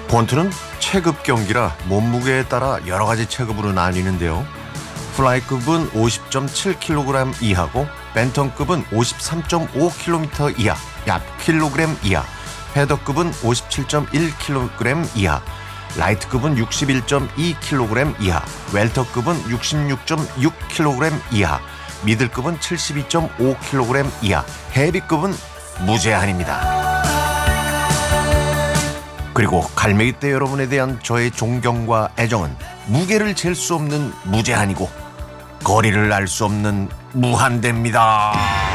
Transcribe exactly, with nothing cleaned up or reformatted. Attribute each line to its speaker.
Speaker 1: 본트는 체급 경기라 몸무게에 따라 여러 가지 체급으로 나뉘는데요. 플라이급은 오십 점 칠 킬로그램 이하고 벤턴급은 오십삼 점 오 킬로미터 이하, 약 킬로그램 이하, 패더급은 오십칠 점 일 킬로그램 이하, 라이트급은 육십일 점 이 킬로그램 이하, 웰터급은 육십육 점 육 킬로그램 이하, 미들급은 칠십이 점 오 킬로그램 이하, 헤비급은 무제한입니다. 그리고 갈매기떼 여러분에 대한 저의 존경과 애정은 무게를 잴 수 없는 무제한이고 거리를 알 수 없는 무한대입니다.